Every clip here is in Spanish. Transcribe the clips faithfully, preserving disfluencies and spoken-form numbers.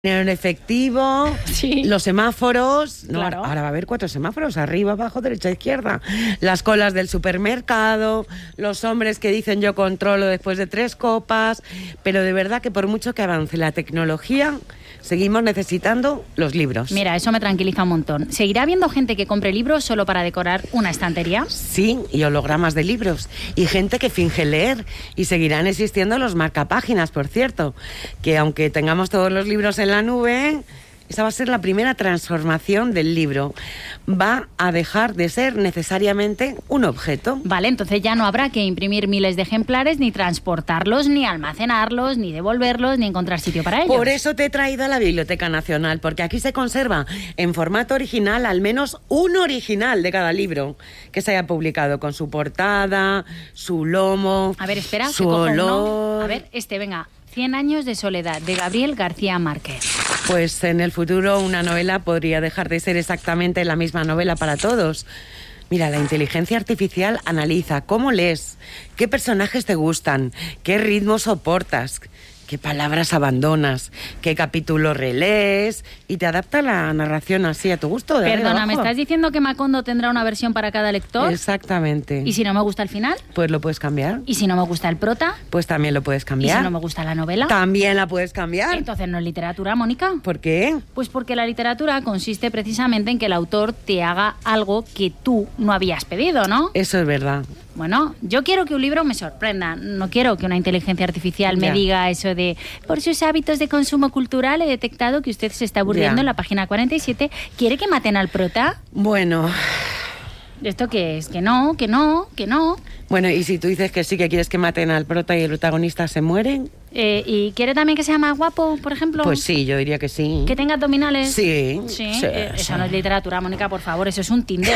En efectivo, sí. Los semáforos, no, claro. Ahora va a haber cuatro semáforos, arriba, abajo, derecha, izquierda, las colas del supermercado, los hombres que dicen yo controlo después de tres copas, pero de verdad que por mucho que avance la tecnología, seguimos necesitando los libros. Mira, eso me tranquiliza un montón. ¿Seguirá habiendo gente que compre libros solo para decorar una estantería? Sí, y hologramas de libros, y gente que finge leer, y seguirán existiendo los marcapáginas, por cierto, que aunque tengamos todos los libros en la nube, esa va a ser la primera transformación del libro. Va a dejar de ser necesariamente un objeto. Vale, entonces ya no habrá que imprimir miles de ejemplares, ni transportarlos, ni almacenarlos, ni devolverlos, ni encontrar sitio para ellos. Por eso te he traído a la Biblioteca Nacional, porque aquí se conserva en formato original al menos un original de cada libro que se haya publicado, con su portada, su lomo, a ver, espera, su que cojo olor. uno. A ver, este, venga. Cien años de soledad, de Gabriel García Márquez. Pues en el futuro una novela podría dejar de ser exactamente la misma novela para todos. Mira, la inteligencia artificial analiza cómo lees, qué personajes te gustan, qué ritmo soportas, qué palabras abandonas, qué capítulo relees y te adapta la narración así a tu gusto. De Perdona, ¿me abajo. estás diciendo que Macondo tendrá una versión para cada lector? Exactamente. ¿Y si no me gusta el final? Pues lo puedes cambiar. ¿Y si no me gusta el prota? Pues también lo puedes cambiar. ¿Y si no me gusta la novela? También la puedes cambiar. Entonces no es literatura, Mónica. ¿Por qué? Pues porque la literatura consiste precisamente en que el autor te haga algo que tú no habías pedido, ¿no? Eso es verdad. Bueno, yo quiero que un libro me sorprenda. No quiero que una inteligencia artificial me Ya. diga eso de por sus hábitos de consumo cultural he detectado que usted se está aburriendo Ya. en la página cuarenta y siete. ¿Quiere que maten al prota? Bueno... ¿Esto qué es? Que no, que no, que no. Bueno, y si tú dices que sí, que quieres que maten al prota y el protagonista se mueren, Eh, ¿Y quiere también que sea más guapo, por ejemplo? pues sí, yo diría que sí. ¿Que tenga abdominales? Sí. Sí, sí, eh, sí. eso no es literatura, Mónica, por favor, eso es un Tinder.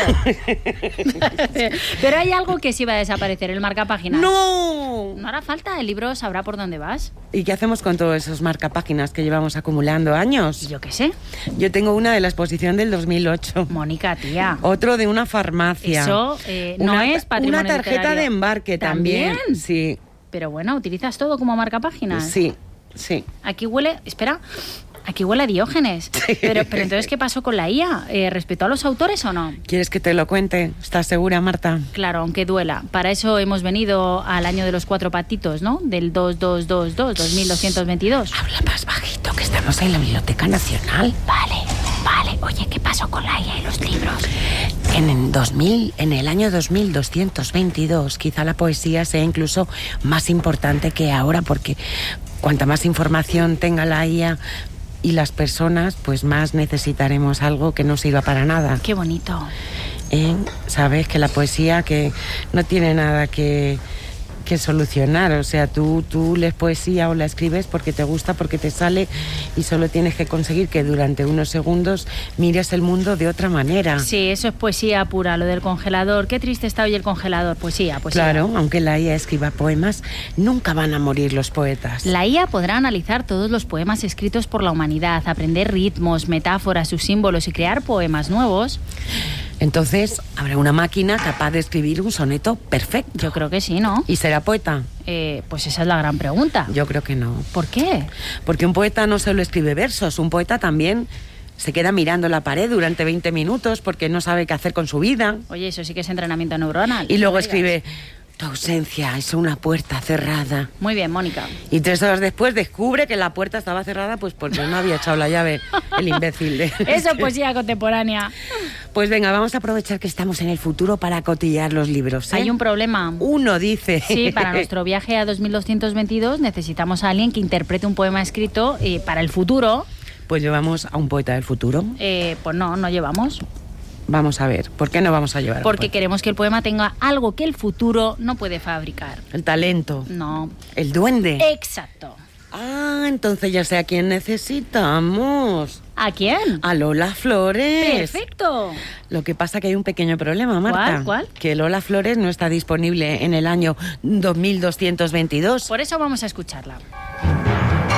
Pero hay algo que sí va a desaparecer, el marcapáginas. ¡No! No hará falta, el libro sabrá por dónde vas. ¿Y qué hacemos con todos esos marcapáginas que llevamos acumulando años? Yo qué sé. Yo tengo una de la exposición del dos mil ocho. Mónica, tía. Otro de una farmacia. Eso eh, no Una- es patrimonio Una tarjeta literario. de embarque también. ¿También? Sí, Pero bueno, ¿utilizas todo como marcapáginas? sí, sí. Aquí huele... Espera... Aquí huele a Diógenes. Pero, pero entonces, ¿qué pasó con la I A? Eh, ¿Respetó a los autores o no? ¿Quieres que te lo cuente? ¿Estás segura, Marta? Claro, aunque duela. Para eso hemos venido al año de los cuatro patitos, ¿no? Del dos dos dos dos, dos mil doscientos veintidós. Habla más bajito, que estamos en la Biblioteca Nacional. Vale, vale. Oye, ¿qué pasó con la I A y los libros? En el dos mil, en el año dos mil doscientos veintidós, quizá la poesía sea incluso más importante que ahora, porque cuanta más información tenga la I A y las personas, pues más necesitaremos algo que no sirva para nada. Qué bonito. ¿Eh? Sabes que la poesía que no tiene nada que, que solucionar, o sea, tú, tú lees poesía o la escribes porque te gusta, porque te sale, y solo tienes que conseguir que durante unos segundos mires el mundo de otra manera. Sí, eso es poesía pura, lo del congelador. Qué triste está hoy el congelador. Poesía, poesía. Claro, aunque la I A escriba poemas, nunca van a morir los poetas. La I A podrá analizar todos los poemas escritos por la humanidad, aprender ritmos, metáforas, sus símbolos y crear poemas nuevos. Entonces, habrá una máquina capaz de escribir un soneto perfecto. Yo creo que sí, ¿no? ¿Y será poeta? Eh, pues esa es la gran pregunta. Yo creo que no. ¿Por qué? Porque un poeta no solo escribe versos, un poeta también se queda mirando la pared durante veinte minutos porque no sabe qué hacer con su vida. Oye, eso sí que es entrenamiento neuronal. Y luego No digas. escribe: tu ausencia es una puerta cerrada. Muy bien, Mónica. Y tres horas después descubre que la puerta estaba cerrada pues porque no había echado la llave, el imbécil. De... Eso es poesía contemporánea. Pues venga, vamos a aprovechar que estamos en el futuro para cotillar los libros, ¿eh? Hay un problema. Uno dice... Sí, para nuestro viaje a dos mil doscientos veintidós necesitamos a alguien que interprete un poema escrito eh, para el futuro. Pues llevamos a un poeta del futuro. Eh, pues no, no llevamos. Vamos a ver, ¿por qué no vamos a llevar a un Porque poeta? queremos que el poema tenga algo que el futuro no puede fabricar. El talento, No. el duende. Exacto. Ah, entonces ya sé a quién necesitamos. ¿A quién? A Lola Flores. Perfecto. Lo que pasa que hay un pequeño problema, Marta. ¿Cuál, cuál? Que Lola Flores no está disponible en el año dos mil doscientos veintidós. Por eso vamos a escucharla.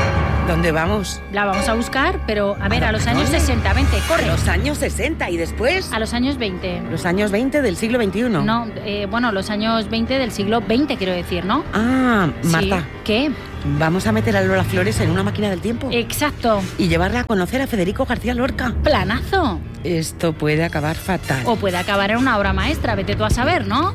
¿Dónde vamos? La vamos a buscar, pero a ver, ¿A a los dónde? años sesenta, vente, corre. A los años sesenta y después... A los años veinte. Los años veinte del siglo veintiuno. No, eh, bueno, los años veinte del siglo veinte, quiero decir, ¿no? Ah, Marta. Sí. ¿Qué? Vamos a meter a Lola Flores en una máquina del tiempo. Exacto. Y llevarla a conocer a Federico García Lorca. Planazo. Esto puede acabar fatal. O puede acabar en una obra maestra, vete tú a saber, ¿no?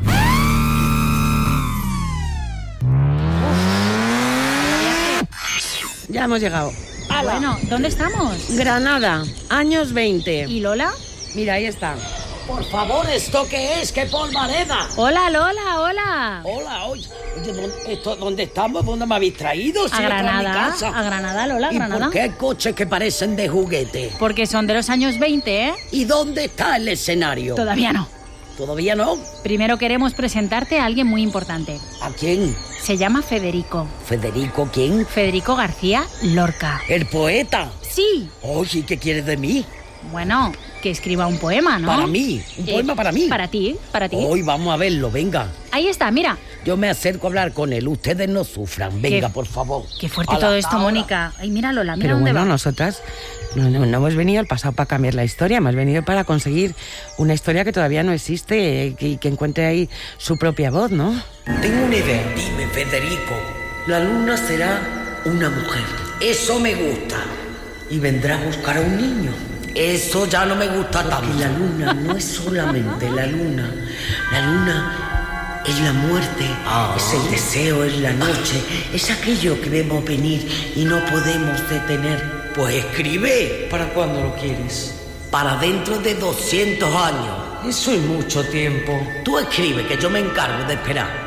Ya hemos llegado. ¡Hala! Bueno, ¿dónde estamos? Granada, años veinte. ¿Y Lola? Mira, ahí está. Por favor, ¿esto qué es? ¡Qué polvareda! Hola, Lola, hola. Hola, oye, oye, ¿dónde, esto, ¿dónde estamos? ¿Dónde me habéis traído? Si A esto es mi Granada, casa. a Granada, Lola, ¿Y Granada. por qué hay coches que parecen de juguete? Porque son de los años veinte, ¿eh? ¿Y dónde está el escenario? Todavía no. ¿Todavía no? Primero queremos presentarte a alguien muy importante. ¿A quién? Se llama Federico. ¿Federico quién? Federico García Lorca. ¿El poeta? Sí. Oye, ¿qué quieres de mí? Bueno, que escriba un poema, ¿no? Para mí, un Eh, poema para mí. Para ti, para ti. Hoy vamos a verlo, venga. Ahí está, mira. Yo me acerco a hablar con él, ustedes no sufran, venga, Qué- por favor. Qué fuerte Ala, todo esto, ahora. Mónica. Ay, mira, Lola, mira Pero dónde bueno, va. nosotras no, no, no hemos venido al pasado para cambiar la historia, hemos venido para conseguir una historia que todavía no existe y que, que encuentre ahí su propia voz, ¿no? Tengo una idea. Dime, Federico. La luna será una mujer. Eso me gusta. Y vendrá a buscar a un niño. Eso ya no me gusta tanto. Porque la luna no es solamente la luna. La luna es la muerte, Ah. es el deseo, es la noche, es aquello que vemos venir y no podemos detener. Pues escribe. ¿Para cuándo lo quieres? Para dentro de doscientos años. Eso es mucho tiempo. Tú escribe, que yo me encargo de esperar.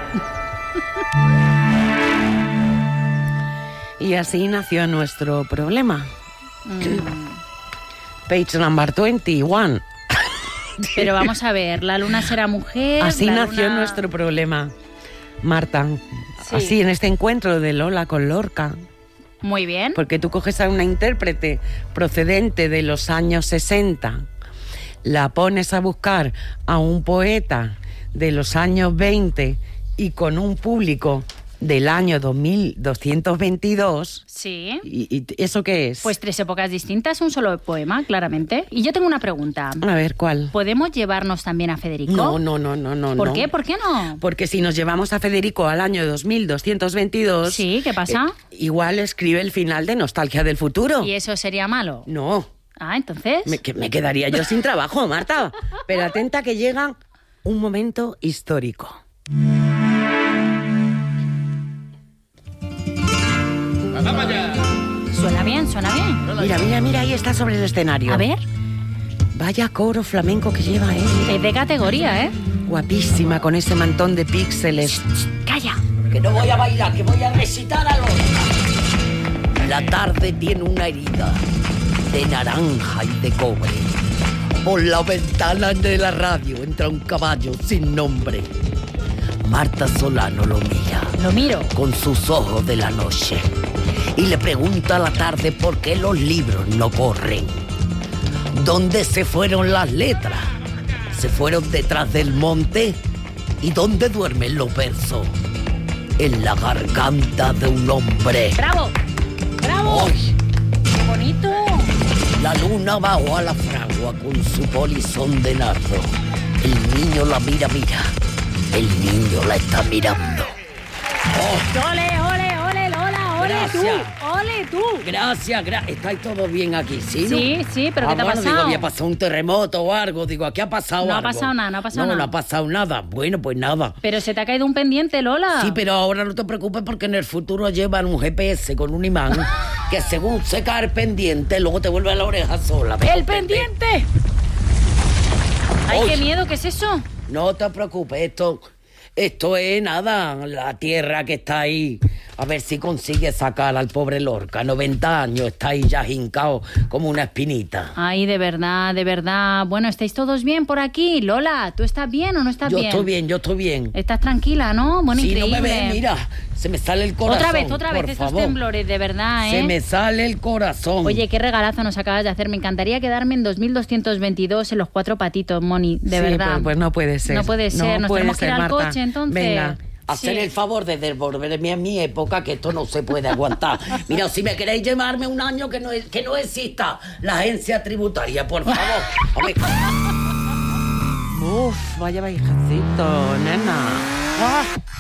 Y así nació nuestro problema. Mm, Page number veintiuno. Pero vamos a ver, la luna será mujer. Así la nació luna- nuestro problema, Marta. Sí. Así en este encuentro de Lola con Lorca. Muy bien. Porque tú coges a una intérprete procedente de los años sesenta, la pones a buscar a un poeta de los años veinte y con un público del año dos mil doscientos veintidós. Sí. ¿Y, y eso qué es? Pues tres épocas distintas, un solo poema, claramente. Y yo tengo una pregunta. A ver, ¿cuál? ¿Podemos llevarnos también a Federico? No, no, no, no, no. ¿Por no. qué? ¿Por qué no? Porque si nos llevamos a Federico al año dos mil doscientos veintidós... Sí, ¿qué pasa? eh, igual escribe el final de Nostalgia del Futuro. ¿Y eso sería malo? No, Ah, entonces. me, que me quedaría yo sin trabajo, Marta. Pero atenta que llega un momento histórico. Suena bien, suena bien. Mira, mira, mira, ahí está sobre el escenario. A ver, Vaya coro flamenco que lleva, ¿eh? es de categoría, ¿eh? Guapísima, con ese mantón de píxeles. Calla. Que no voy a bailar, que voy a recitar a Lorca. La tarde tiene una herida de naranja y de cobre. Por la ventana de la radio entra un caballo sin nombre. Marta Solano lo mira Lo miro. con sus ojos de la noche y le pregunta a la tarde por qué los libros no corren. ¿Dónde se fueron las letras? ¿Se fueron detrás del monte? ¿Y dónde duermen los versos? En la garganta de un hombre. ¡Bravo! ¡Bravo! ¡Ay! ¡Qué bonito! La luna bajó a la fragua con su polizón de nardo. El niño la mira, mira. El niño la está mirando. ¡Oh! ¡Ole, ole, ole, Lola! ¡Ole Gracias. tú! ¡Ole tú! Gracias, gracias. ¿Estáis todos bien aquí, sí? ¿no? Sí, sí, pero Ah, ¿qué te ha bueno, pasado? Digo, había pasado un terremoto o algo. Digo, ¿aquí ha pasado No ha algo? pasado nada, no ha pasado no, nada. No, ha pasado nada. Bueno, pues nada. Pero se te ha caído un pendiente, Lola. Sí, pero ahora no te preocupes porque en el futuro llevan un G P S con un imán que según se cae el pendiente, luego te vuelve a la oreja sola. ¿me ¡El comprendes? pendiente! ¡Ay, Oy. qué miedo! ¿Qué es eso? No te preocupes, esto, esto es nada, la tierra que está ahí. A ver si consigue sacar al pobre Lorca. noventa años, está ahí ya hincado como una espinita. Ay, de verdad, de verdad. Bueno, ¿estáis todos bien por aquí? Lola, ¿tú estás bien o no estás Yo bien? estoy bien, yo estoy bien. Estás tranquila, ¿no? Bueno, Si increíble. no me ves, mira, se me sale el corazón. Otra vez, otra vez, por estos favor. temblores, de verdad, ¿eh? Se me sale el corazón. Oye, qué regalazo nos acabas de hacer. Me encantaría quedarme en dos mil doscientos veintidós en los cuatro patitos, Moni, de Sí, verdad. pues, pues no puede ser. No puede ser, nos puede tenemos que ir ser, al Marta. coche, entonces. Venga, hacer Sí. el favor de devolverme a mi época, que esto no se puede aguantar. Mira, si me queréis llevarme un año que no, que no exista la agencia tributaria, por favor. Hombre. Uf, vaya viejecito, nena. Ah.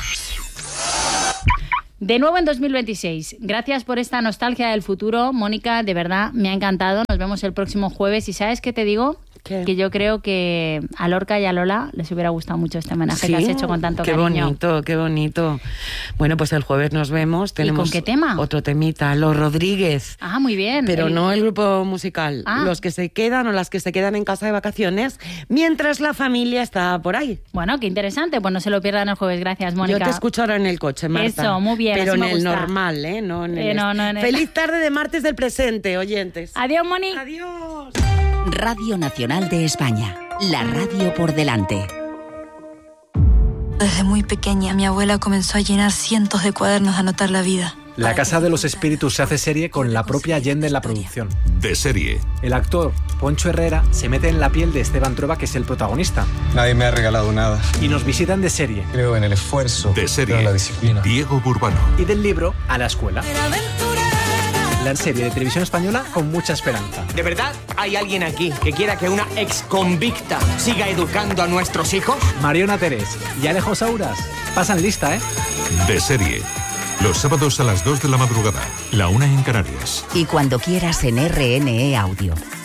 De nuevo en dos mil veintiséis. Gracias por esta nostalgia del futuro, Mónica, de verdad me ha encantado. Nos vemos el próximo jueves y ¿sabes qué te digo? ¿Qué? Que yo creo que a Lorca y a Lola les hubiera gustado mucho este homenaje Sí, que has hecho con tanto qué cariño. bonito, qué bonito. Bueno, pues el jueves nos vemos. Tenemos con qué tema? Otro temita, Los Rodríguez. Ah, muy bien. Pero El- no el grupo musical, Ah. los que se quedan o las que se quedan en casa de vacaciones mientras la familia está por ahí. Bueno, qué interesante. Pues no se lo pierdan el jueves. Gracias, Mónica. Yo te escucho ahora en el coche, Marta. Eso, muy bien, Pero así en me el gusta. normal, ¿eh? No en el Eh, no, est- no en el- Feliz tarde de martes del presente, oyentes. Adiós, Moni. Adiós. Radio Nacional de España, la radio por delante. Desde muy pequeña, mi abuela comenzó a llenar cientos de cuadernos de anotar la vida. La Casa de los Espíritus se hace serie con la propia Allende en la producción. De serie. El actor Poncho Herrera se mete en la piel de Esteban Trueba, que es el protagonista. Nadie me ha regalado nada. Y nos visitan de serie. Creo en el esfuerzo. De serie. Creo en la disciplina. Diego Burbano. Y del libro a la escuela. La serie de televisión española con mucha esperanza. ¿De verdad hay alguien aquí que quiera que una ex convicta siga educando a nuestros hijos? Mariona Terés y Alejo Sauras pasan lista, ¿eh? De serie. Los sábados a las dos de la madrugada. La una en Canarias. Y cuando quieras en R N E Audio.